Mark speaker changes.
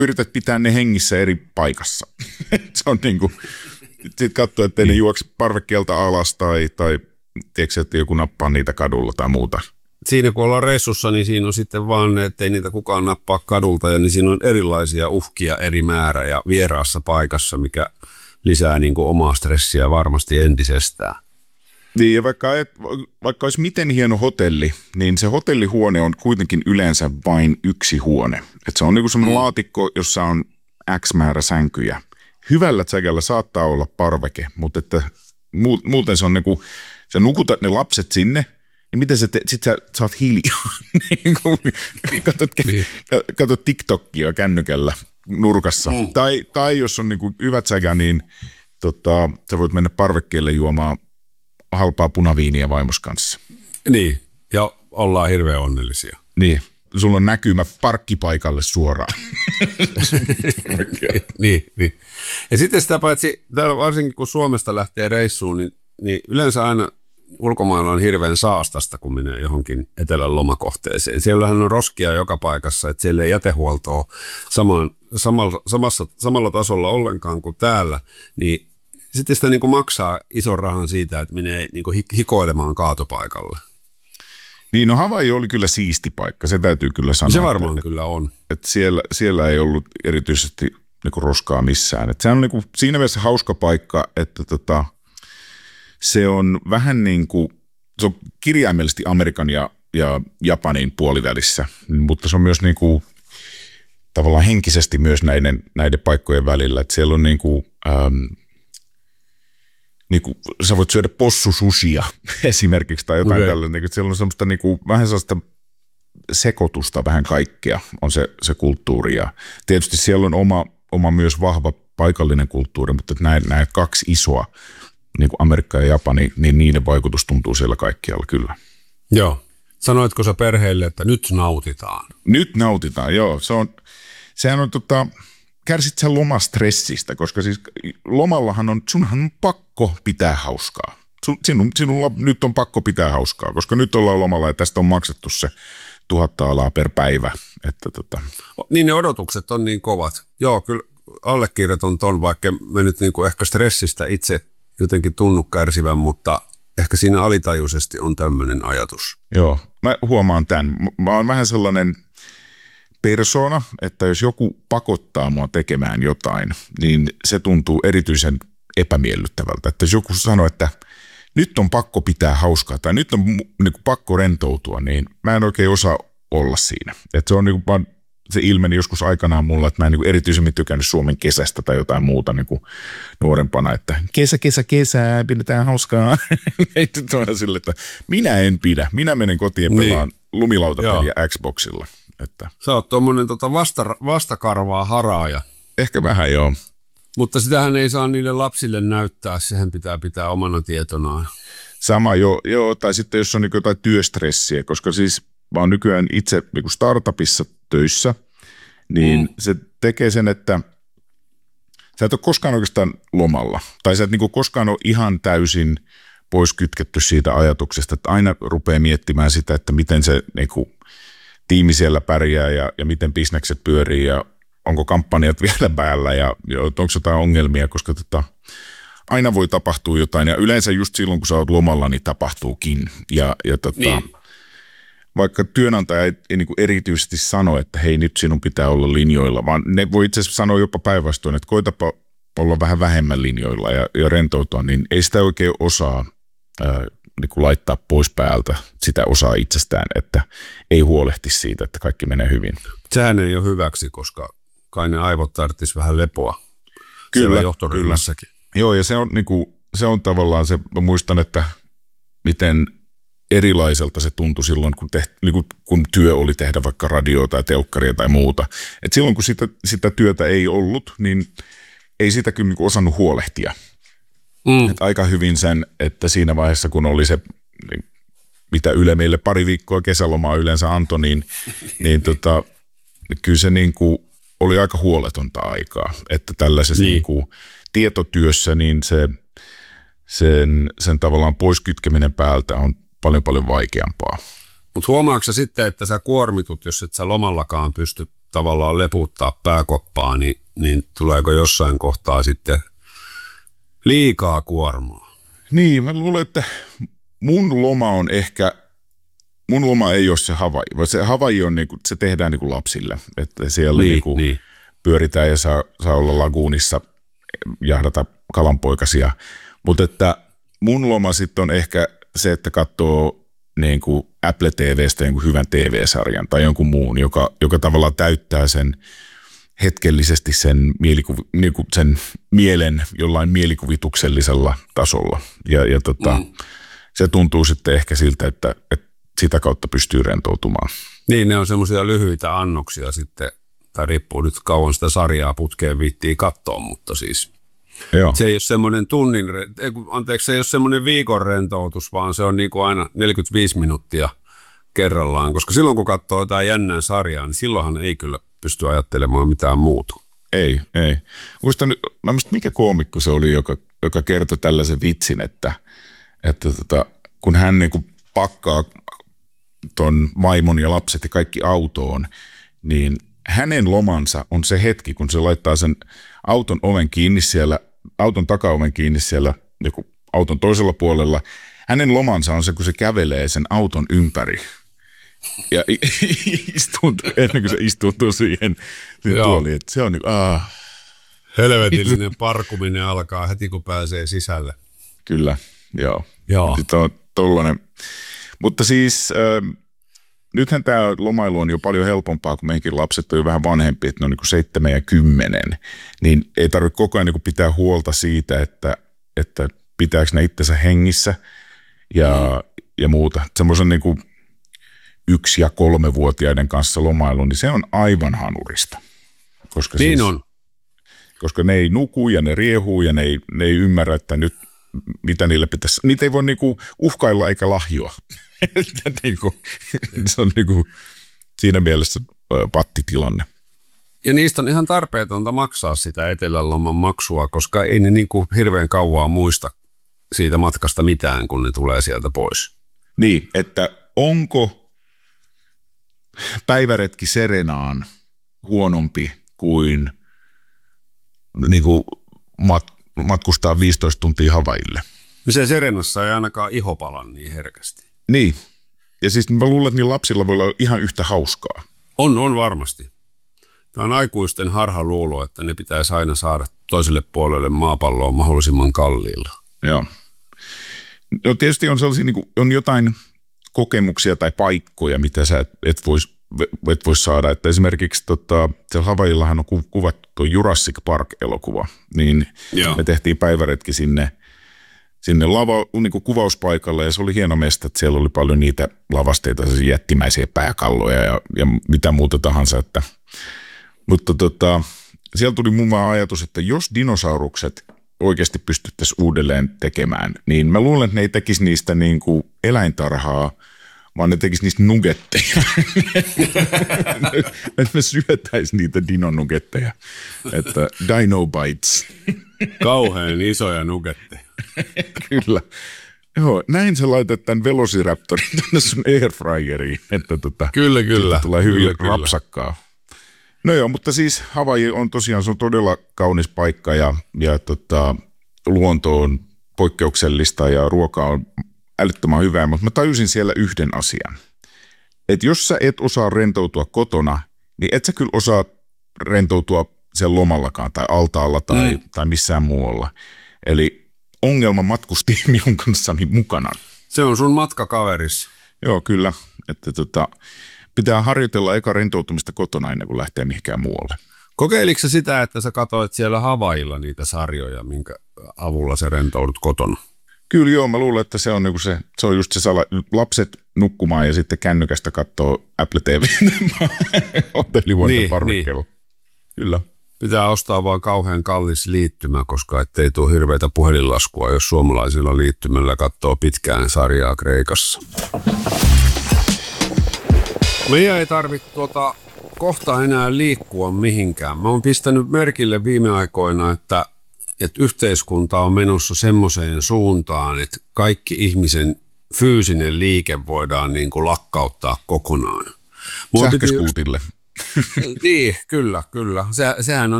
Speaker 1: yrität pitää ne hengissä eri paikassa. Se on niinku, sit katsoo, ettei ne juokse parvekkeelta alas tai tiedätkö, että joku nappaa niitä kadulla tai muuta.
Speaker 2: Siinä kun ollaan reissussa, niin siinä on sitten vaan, ettei niitä kukaan nappaa kadulta ja niin siinä on erilaisia uhkia eri määrä ja vieraassa paikassa, mikä lisää niin kuin omaa stressiä varmasti entisestään.
Speaker 1: Niin ja vaikka olisi miten hieno hotelli, niin se hotellihuone on kuitenkin yleensä vain yksi huone. Et se on niin kuin semmoinen laatikko, jossa on X määrä sänkyjä. Hyvällä tsäkällä saattaa olla parveke, mutta että muuten se on niin kuin, sä nukutat ne lapset sinne, niin miten sit sä oot hiljaa. Katsot TikTokia kännykällä nurkassa. Tai jos on niin kuin hyvät säkä, niin sä voit mennä parvekkeelle juomaan halpaa punaviiniä vaimos kanssa.
Speaker 2: Niin, ja ollaan hirveän onnellisia.
Speaker 1: Niin, sulla on näkymä parkkipaikalle suoraan.
Speaker 2: niin. Ja sitten sitä paitsi, varsinkin kun Suomesta lähtee reissuun, niin yleensä aina ulkomailla on hirveän saastasta, kun menee johonkin etelän lomakohteeseen. Siellähän on roskia joka paikassa, että siellä ei jätehuoltoa samalla tasolla ollenkaan kuin täällä, niin sitten sitä niin kuin maksaa ison rahan siitä, että menee niin kuin hikoilemaan kaatopaikalle.
Speaker 1: Niin, no Havaiji oli kyllä siisti paikka, se täytyy kyllä sanoa.
Speaker 2: Se varmaan kyllä on.
Speaker 1: Että siellä ei ollut erityisesti niin kuin roskaa missään. Että se on niin kuin siinä mielessä hauska paikka, että se on vähän niin kuin, se on kirjaimellisesti Amerikan ja Japanin puolivälissä, mutta se on myös niin kuin tavallaan henkisesti myös näiden paikkojen välillä. Että siellä on niin kuin sä voit syödä possusushia esimerkiksi tai jotain tällaista. Niin siellä on semmoista niin kuin, vähän sellaista sekoitusta vähän kaikkea on se kulttuuri. Ja tietysti siellä on oma myös vahva paikallinen kulttuuri, mutta nämä kaksi isoa, niin kuin Amerikka ja Japani, niin niiden vaikutus tuntuu siellä kaikkialla kyllä.
Speaker 2: Joo. Sanoitko sä perheelle, että nyt nautitaan?
Speaker 1: Nyt nautitaan, joo. Sehän on kärsit sä lomastressistä, koska siis lomallahan sunhan on pakko pitää hauskaa. Sinulla nyt on pakko pitää hauskaa, koska nyt ollaan lomalla ja tästä on maksettu se 1000 alaa per päivä.
Speaker 2: Niin ne odotukset on niin kovat. Joo, kyllä allekirjoitan ton, vaikka me nyt niin kuin ehkä stressistä itse jotenkin tunnu kärsivän, mutta ehkä siinä alitajuisesti on tämmöinen ajatus.
Speaker 1: Joo, mä huomaan tämän. Mä oon vähän sellainen persona, että jos joku pakottaa mua tekemään jotain, niin se tuntuu erityisen epämiellyttävältä. Että jos joku sanoo, että nyt on pakko pitää hauskaa tai nyt on niin kuin pakko rentoutua, niin mä en oikein osaa olla siinä. Että se on niin kuin vaan, se ilmeni joskus aikanaan mulla, että mä en niin kuin erityisemmin tykännyt Suomen kesästä tai jotain muuta niin kuin nuorempana, että kesä, pidetään hauskaa. Sille, että minä en pidä, minä menen kotiin ja pelaan lumilautapeliä Xboxilla. Että.
Speaker 2: Sä oot tuommoinen vastakarvaa haraaja.
Speaker 1: Ehkä vähän joo.
Speaker 2: Mutta sitähän ei saa niille lapsille näyttää, sehän pitää omana tietonaan.
Speaker 1: Sama joo, tai sitten jos on niin jotain työstressiä, koska siis mä oon nykyään itse niin startupissa töissä, niin se tekee sen, että sä et ole koskaan oikeastaan lomalla, tai sä et niin koskaan ole ihan täysin pois kytketty siitä ajatuksesta, että aina rupeaa miettimään sitä, että miten se niin tiimi siellä pärjää ja miten bisnekset pyörii ja onko kampanjat vielä päällä ja onko jotain ongelmia, koska aina voi tapahtua jotain ja yleensä just silloin, kun sä oot lomalla, niin tapahtuukin. Niin. Vaikka työnantaja ei niin kuin erityisesti sano, että hei nyt sinun pitää olla linjoilla, vaan ne voi itse asiassa sanoa jopa päinvastoin, että koitapa olla vähän vähemmän linjoilla ja rentoutua, niin ei sitä oikein osaa niin kuin laittaa pois päältä sitä osaa itsestään, että ei huolehti siitä, että kaikki menee hyvin.
Speaker 2: Sehän ei ole hyväksi, koska kai ne aivot tarvitsisi vähän lepoa.
Speaker 1: Kyllä,
Speaker 2: johtoryhmässäkin.
Speaker 1: Joo, ja se on tavallaan se, mä muistan, että miten erilaiselta se tuntui silloin, kun työ oli tehdä vaikka radioa tai telkkaria tai muuta. Et silloin, kun sitä työtä ei ollut, niin ei sitä kyllä niin osannut huolehtia. Et aika hyvin sen, että siinä vaiheessa, kun oli se, mitä Yle meille pari viikkoa kesälomaa yleensä antoi, niin kyllä se niin kuin oli aika huoletonta aikaa. Että tällaisessa niin kuin tietotyössä niin sen tavallaan poiskytkeminen päältä on paljon vaikeampaa.
Speaker 2: Mutta huomaatko sä sitten, että sä kuormitut, jos et sä lomallakaan pysty tavallaan leputtaa pääkoppaa, niin tuleeko jossain kohtaa sitten liikaa kuormaa?
Speaker 1: Niin, mä luulen, että mun loma ei ole se Havaii, vaan se Havaii on niinku, se tehdään niinku lapsille, että siellä niin. Pyöritään ja saa olla laguunissa, jahdata kalanpoikasia, mutta että mun loma sitten on ehkä se, että katsoo niinku Apple TV:stä jonkun hyvän TV-sarjan tai jonkun muun, joka tavallaan täyttää sen hetkellisesti sen, niinku sen mielen jollain mielikuvituksellisella tasolla. Se tuntuu sitten ehkä siltä, että sitä kautta pystyy rentoutumaan.
Speaker 2: Niin, ne on semmoisia lyhyitä annoksia sitten, tai riippuu nyt kauan sitä sarjaa putkeen viittiin katsoa, mutta siis joo. Se ei ole semmoinen se ei ole semmoinen viikon rentoutus, vaan se on niin kuin aina 45 minuuttia kerrallaan, koska silloin kun katsoo jotain jännää sarjaa, niin silloinhan ei kyllä pysty ajattelemaan mitään muuta.
Speaker 1: Ei. Muistan, mikä koomikko se oli, joka kertoi tällaisen vitsin, että kun hän niin kuin pakkaa ton vaimon ja lapset ja kaikki autoon, niin hänen lomansa on se hetki, kun se laittaa sen auton oven kiinni siellä, auton takaoven kiinni siellä joku auton toisella puolella. Hänen lomansa on se, kun se kävelee sen auton ympäri. Ja ennen kuin se istuutuu siihen tuoliin, että se on niin
Speaker 2: helvetillinen parkuminen alkaa heti, kun pääsee sisälle.
Speaker 1: Kyllä, joo. Sitten on tollainen. Mutta siis nythän tämä lomailu on jo paljon helpompaa, kun meidänkin lapset on jo vähän vanhempi, että ne on niin kuin 7 ja 10, niin ei tarvitse koko ajan niin kuin pitää huolta siitä, että pitääkö ne itsensä hengissä ja muuta. Semmoisen niin kuin 1- ja 3-vuotiaiden kanssa lomailu, niin se on aivan hanurista. Koska
Speaker 2: niin siis, on. Koska
Speaker 1: ne ei nuku ja ne riehuu ja ne ei ymmärrä, että nyt mitä niille pitäisi. Niitä ei voi niinku uhkailla eikä lahjoa. Se on niinku siinä mielessä pattitilanne.
Speaker 2: Ja niistä on ihan tarpeetonta maksaa sitä eteläloman maksua, koska ei ne niinku hirveän kauaa muista siitä matkasta mitään, kun ne tulee sieltä pois.
Speaker 1: Niin, että onko päiväretki Serenaan huonompi kuin niinku matkustaa 15 tuntia Havaille.
Speaker 2: Se Serenassa ei ainakaan iho pala niin herkästi.
Speaker 1: Niin. Ja siis mä luulen, että niin lapsilla voi olla ihan yhtä hauskaa.
Speaker 2: On varmasti. Tämä on aikuisten harhaluulo, että ne pitäisi aina saada toiselle puolelle maapalloa mahdollisimman kalliilla.
Speaker 1: Joo. No tietysti on sellaisia, niin kuin, on jotain kokemuksia tai paikkoja, mitä sä et vois saada. Että esimerkiksi siellä Havaillahan on kuvattu tuo Jurassic Park-elokuva, niin me tehtiin päiväretki sinne niin kuin kuvauspaikalle, ja se oli hieno mesta, että siellä oli paljon niitä lavasteita, jättimäisiä pääkalloja ja mitä muuta tahansa. Mutta siellä tuli mun vaan ajatus, että jos dinosaurukset oikeasti pystyttäisiin uudelleen tekemään, niin mä luulen, että ne ei tekisi niistä niin kuin eläintarhaa, vaan ne tekisi niistä nugetteja. Että me syötäisiin niitä dino-nugetteja. Että Dino Bites.
Speaker 2: Kauhean isoja nugetteja.
Speaker 1: Kyllä. Joo, näin sä laitat tämän Velociraptorin tänne sun airfryeriin. Että
Speaker 2: kyllä.
Speaker 1: Tulee hyvin rapsakkaa. No joo, mutta siis Havaii on tosiaan, se on todella kaunis paikka ja luonto on poikkeuksellista ja ruoka on älyttömän hyvää, mutta mä tajusin siellä yhden asian. Että jos sä et osaa rentoutua kotona, niin et sä kyllä osaa rentoutua siellä lomallakaan tai altaalla tai missään muualla. Eli ongelma matkusti minun kanssani mukana.
Speaker 2: Se on sun matkakaverissa.
Speaker 1: Joo, kyllä. Että pitää harjoitella eka rentoutumista kotona ennen kuin lähtee mihinkään muualle.
Speaker 2: Kokeiliko sä sitä, että sä katsoit siellä Havailla niitä sarjoja, minkä avulla sä rentoudut kotona?
Speaker 1: Kyllä joo, mä luulen, että se on, niinku se on just se lapset nukkumaan ja sitten kännykästä katsoo Apple TV hotellivuoden parvekkeella. Kyllä.
Speaker 2: Pitää ostaa vaan kauhean kallis liittymä, koska ettei tule hirveätä puhelinlaskua, jos suomalaisilla liittymällä katsoo pitkään sarjaa Kreikassa. Meidän ei tarvitse kohta enää liikkua mihinkään. Mä oon pistänyt merkille viime aikoina, että yhteiskunta on menossa semmoiseen suuntaan, että kaikki ihmisen fyysinen liike voidaan niin kuin lakkauttaa kokonaan.
Speaker 1: Sähköskuutille.
Speaker 2: Niin, kyllä. Sehän on